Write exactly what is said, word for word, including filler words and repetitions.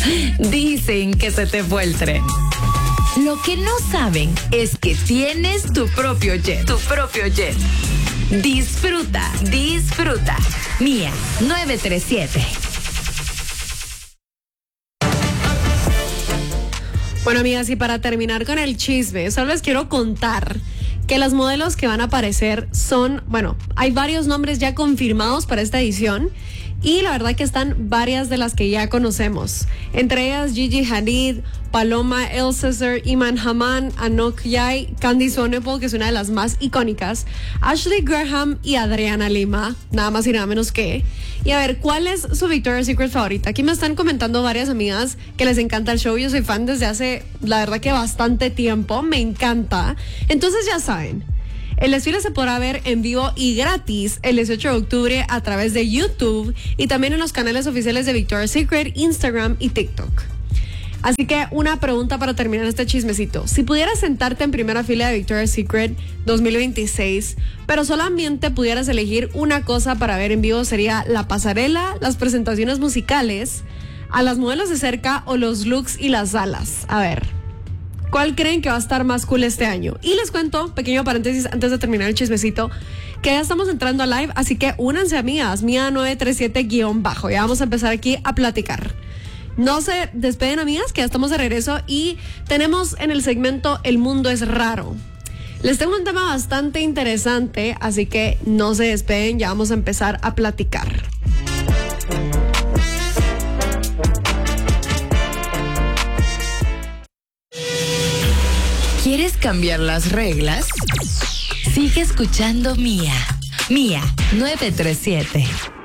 Dicen que se te fue el tren. Lo que no saben es que tienes tu propio jet. Tu propio jet. Disfruta, disfruta. Mía nueve tres siete. Bueno, amigas, y para terminar con el chisme, solo les quiero contar que las modelos que van a aparecer son, bueno, hay varios nombres ya confirmados para esta edición y la verdad que están varias de las que ya conocemos. Entre ellas Gigi Hadid, Paloma El Cesar, Iman Haman, Anok Yai, Candice Honeyball, que es una de las más icónicas, Ashley Graham y Adriana Lima, nada más y nada menos que. Y a ver, ¿cuál es su Victoria's Secret favorita? Aquí me están comentando varias amigas que les encanta el show. Yo soy fan desde hace, la verdad que bastante tiempo, me encanta. Entonces ya saben, el desfile se podrá ver en vivo y gratis el dieciocho de octubre a través de YouTube y también en los canales oficiales de Victoria's Secret, Instagram y TikTok. Así que una pregunta para terminar este chismecito. Si pudieras sentarte en primera fila de Victoria's Secret dos mil veintiséis, pero solamente pudieras elegir una cosa para ver en vivo, ¿sería la pasarela, las presentaciones musicales, a las modelos de cerca o los looks y las salas? A ver, ¿cuál creen que va a estar más cool este año? Y les cuento, pequeño paréntesis antes de terminar el chismecito, que ya estamos entrando a live, así que únanse, amigas, Mía nueve tres siete guión bajo. Ya vamos a empezar aquí a platicar. No se despeden, amigas, que ya estamos de regreso y tenemos en el segmento El Mundo es Raro. Les tengo un tema bastante interesante, así que no se despeden, ya vamos a empezar a platicar. ¿Quieres cambiar las reglas? Sigue escuchando Mía. Mía nueve tres siete.